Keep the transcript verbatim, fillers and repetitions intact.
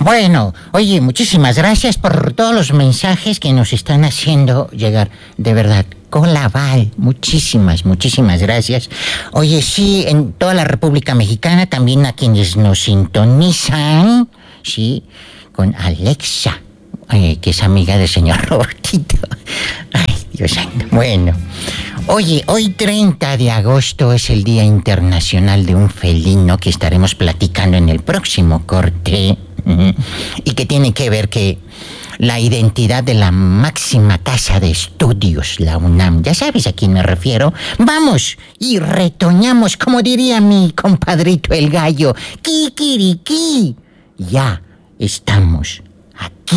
Bueno, oye, muchísimas gracias por todos los mensajes que nos están haciendo llegar. De verdad, Colaval, muchísimas, muchísimas gracias. Oye, sí, en toda la República Mexicana, también a quienes nos sintonizan, sí, con Alexa, eh, que es amiga del señor Robertito. Ay, Dios santo. Bueno, oye, hoy treinta de agosto es el Día Internacional de un Felino, que estaremos platicando en el próximo corte, uh-huh, y que tiene que ver que la identidad de la máxima casa de estudios, la UNAM, ya sabes a quién me refiero. Vamos y retoñamos, como diría mi compadrito el gallo, kikiriki. Ya estamos aquí.